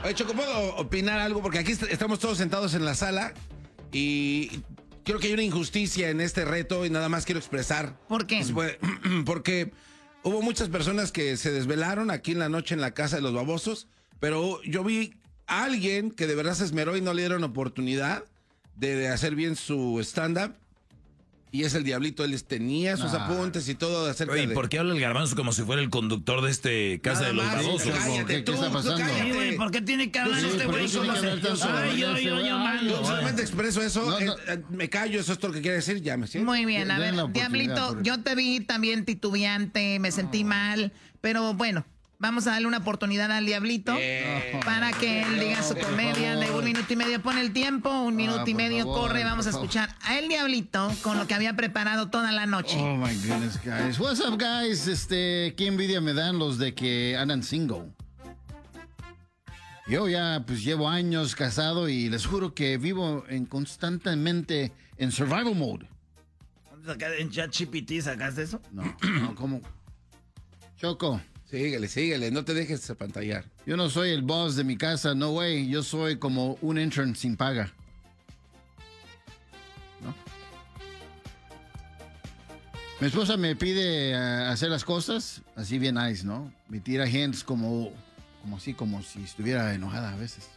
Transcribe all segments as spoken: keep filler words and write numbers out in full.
Oye, Choco, ¿puedo opinar algo? Porque aquí est estamos todos sentados en la sala y creo que hay una injusticia en este reto y nada más quiero expresar. ¿Por qué? Porque hubo muchas personas que se desvelaron aquí en la noche en la casa de los babosos, pero yo vi a alguien que de verdad se esmeró y no le dieron oportunidad de, de hacer bien su stand-up. Y es el Diablito, él tenía sus ah. apuntes y todo acerca Oye, de... ¿por qué habla el Garbanzo como si fuera el conductor de este Casa Nada de los más, Babosos? cállate, ¿Qué, tú, ¿Qué está pasando? Cállate, güey, ¿por qué tiene que hablar Sí, este güey? ¿por qué tiene que hablar tanto? Ay, yo, yo, yo mando. Yo solamente expreso eso, No, no. eh, eh, me callo, eso es todo lo que quiere decir, ya me siento. Muy bien, a Den la ver, oportunidad, Diablito, porque- yo te vi también titubeante, me sentí mal, pero bueno, vamos a darle una oportunidad al Diablito Eh, para que él diga su por comedia favor. de un minuto y medio. Pon el tiempo, un minuto Ah, y por medio favor, corre, vamos a por favor. escuchar a el Diablito con lo que había preparado toda la noche. Oh my goodness, guys. What's up, guys? Este, qué envidia me dan los de que andan single. Yo ya pues llevo años casado y les juro que vivo en constantemente en survival mode. ¿En ChatGPT sacaste eso? No, no, ¿cómo? Choco, síguele, síguele, no te dejes apantallar. yo no soy el boss de mi casa, no way. Yo soy como un intern sin paga. ¿No? Mi esposa me pide eh, hacer las cosas así bien nice, ¿no? Me tira hints como, como así, como si estuviera enojada a veces.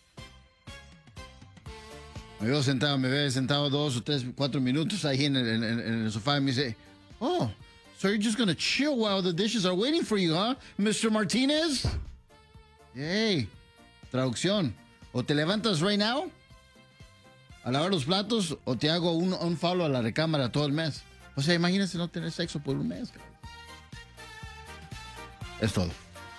Me veo sentado, me veo sentado dos o tres, cuatro minutos ahí en el, en, en- en el sofá y me dice, oh, so you're just gonna chill while the dishes are waiting for you, huh, mister Martinez? Hey, traducción. O te levantas right now a lavar los platos o te hago un, un follow a la recámara todo el mes. O sea, imagínense no tener sexo por un mes. Cabrón. Es todo.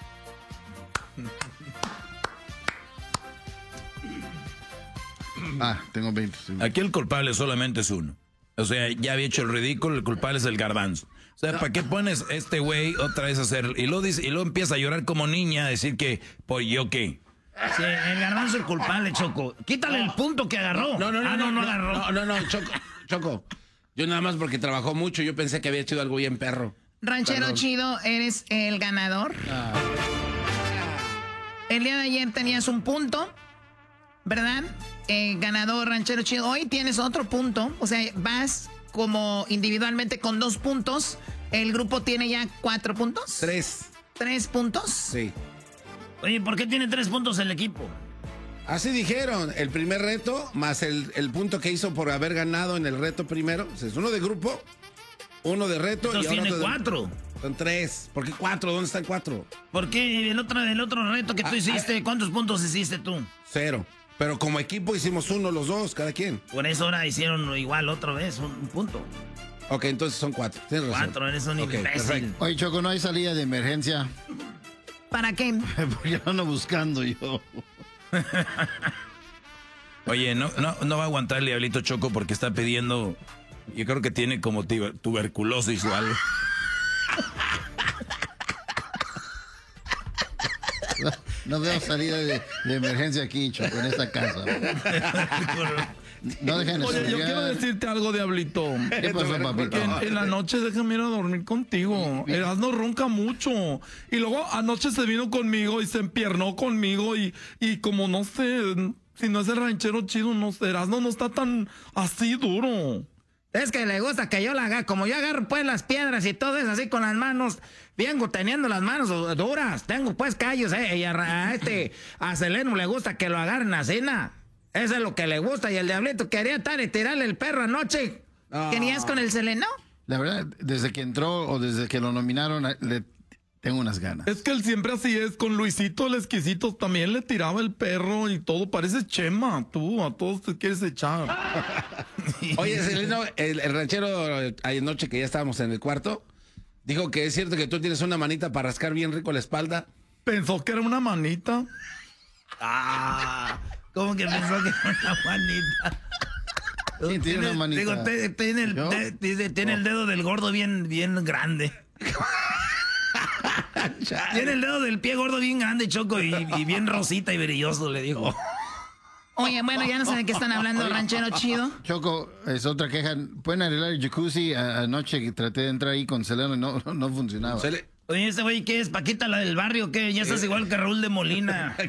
Ah, tengo veinte segundos. Aquí el culpable solamente es uno. O sea, ya había hecho el ridículo, el culpable es el Garbanzo. O sea, ¿para qué pones este güey otra vez a hacer? Y luego, dice, y luego empieza a llorar como niña, a decir que, pues yo qué. Sí, el Garbanzo es el culpable, Choco. Quítale el punto que agarró. No, no, no, Ah, no, no, agarró. no, no, no, Choco, Choco. Yo nada más porque trabajó mucho, yo pensé que había hecho algo bien perro. Ranchero Perdón. chido, eres el ganador. Ah, El día de ayer tenías un punto, ¿verdad? Eh, ganador ranchero chido. Hoy tienes otro punto. O sea, vas como individualmente con dos puntos. El grupo tiene ya cuatro puntos. Tres, ¿Tres puntos? sí. Oye, ¿por qué tiene tres puntos el equipo? Así dijeron, el primer reto más el, el punto que hizo por haber ganado en el reto primero. O sea, es uno de grupo, uno de reto Entonces y ahora tiene otro de- cuatro. Son tres. ¿Por qué cuatro? ¿Dónde están cuatro? ¿Por qué el otro, el otro reto que tú Ah, hiciste, cuántos puntos hiciste tú? Cero. Pero como equipo hicimos uno los dos, cada quien. Por eso ahora hicieron igual otra vez, un, un punto. Ok, entonces son cuatro. Tienes razón. Cuatro, eres un Ok, imbécil. perfecto. Oye, Choco, no hay salida de emergencia. ¿Para qué? Porque ando buscando yo. Oye, no, no, no va a aguantar el Diablito Choco porque está pidiendo, yo creo que tiene como tuber- tuberculosis o algo. No veo salida de, de emergencia aquí, Choco, en esta casa. No dejen Oye, yo estudiar. quiero decirte algo, Diablito. ¿Qué pasó, papito? Que en, en la noche déjame ir a dormir contigo. Erasmo ronca mucho. Y luego anoche se vino conmigo y se empiernó conmigo y, y como no sé, si no es el ranchero chido, no sé, Erasmo no está tan así duro. Es que le gusta que yo la haga, como yo agarro pues las piedras y todo eso así con las manos, vengo teniendo las manos du- duras, tengo pues callos, eh, y a, a este, a Seleno le gusta que lo agarren así, na. Eso es lo que le gusta, y el Diablito quería estar y tirarle el perro anoche. Ah. ¿Querías con el Seleno? La verdad, desde que entró o desde que lo nominaron, le tengo unas ganas. Es que él siempre así es. Con Luisito el exquisito también le tiraba el perro y todo. Parece Chema, tú, a todos te quieres echar. Oye, Seleno, el, el ranchero anoche que ya estábamos en el cuarto, dijo que es cierto que tú tienes una manita para rascar bien rico la espalda. Pensó que era una manita. Ah, ¿cómo que pensó que era una manita? Sí, tiene una manita. Digo, te- tiene, el, ¿Yo? de- dice, tiene el dedo del gordo bien, bien grande. Tiene el dedo del pie gordo bien grande, Choco, y, y bien rosita y brilloso, le dijo. Oye, bueno, ya no sé de qué están hablando, ranchero chido. Choco, es otra queja. Pueden arreglar el jacuzzi. A- anoche que traté de entrar ahí con Seleno y no, no, no funcionaba. Sele- Oye, ese güey, ¿qué es? ¿Paquita la del barrio? ¿Qué? Ya estás igual que Raúl de Molina.